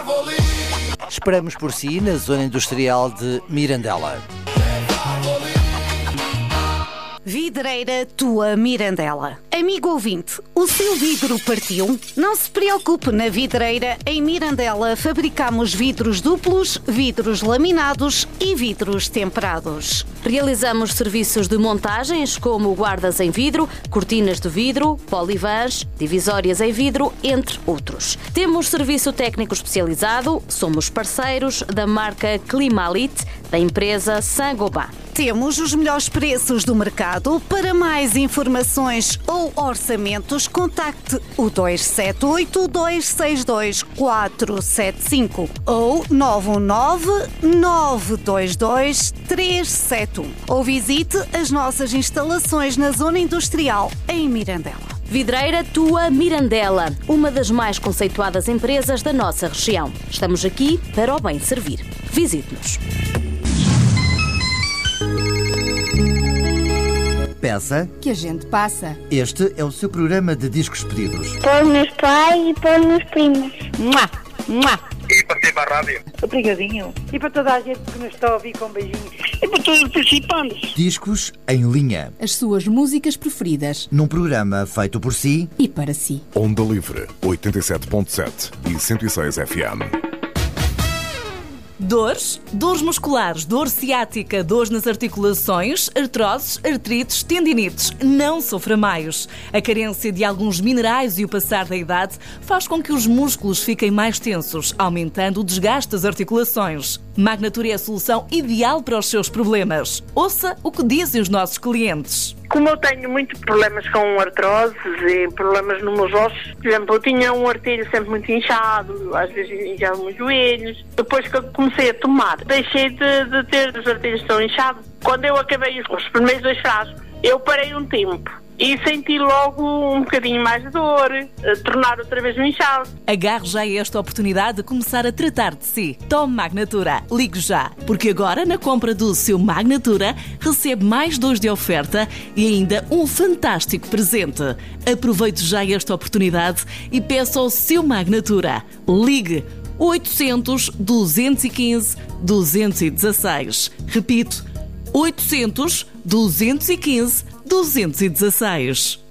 Esperamos por si na zona industrial de Mirandela. Vidreira Tua Mirandela. Amigo ouvinte, o seu vidro partiu? Não se preocupe, na Vidreira em Mirandela fabricamos vidros duplos, vidros laminados e vidros temperados. Realizamos serviços de montagens como guardas em vidro, cortinas de vidro, polivãs, divisórias em vidro, entre outros. Temos serviço técnico especializado, somos parceiros da marca Climalite, da empresa Saint-Gobain. Temos os melhores preços do mercado. Para mais informações ou orçamentos, contacte o 278-262-475 ou 919-922-371 ou visite as nossas instalações na zona industrial em Mirandela. Vidreira Tua Mirandela, uma das mais conceituadas empresas da nossa região. Estamos aqui para o bem servir. Visite-nos. Peça que a gente passa. Este é o seu programa de discos pedidos. Para os meus pais e para os meus primos. Mua, mua. E para ter para a rádio. Obrigadinho. E para toda a gente que nos está a ouvir com beijinhos. E para todos os participantes. Discos em linha. As suas músicas preferidas. Num programa feito por si e para si. Onda Livre, 87.7 e 106 FM. Dores? Dores musculares, dor ciática, dores nas articulações, artroses, artrites, tendinites. Não sofra mais. A carência de alguns minerais e o passar da idade faz com que os músculos fiquem mais tensos, aumentando o desgaste das articulações. Magnature é a solução ideal para os seus problemas. Ouça o que dizem os nossos clientes. Como eu tenho muitos problemas com artroses e problemas nos meus ossos, por exemplo, eu tinha um artilho sempre muito inchado, às vezes inchava os joelhos. Depois que eu comecei a tomar, deixei de ter os artilhos tão inchados. Quando eu acabei os primeiros 2 frascos, eu parei um tempo e senti logo um bocadinho mais de dor, tornar outra vez um inchado. Agarre já esta oportunidade de começar a tratar de si. Tome Magnatura. Ligue já, porque agora na compra do seu Magnatura recebe mais 2 de oferta e ainda um fantástico presente. Aproveite já esta oportunidade e peça ao seu Magnatura. Ligue 800 215 216. Repito, 800 215 216.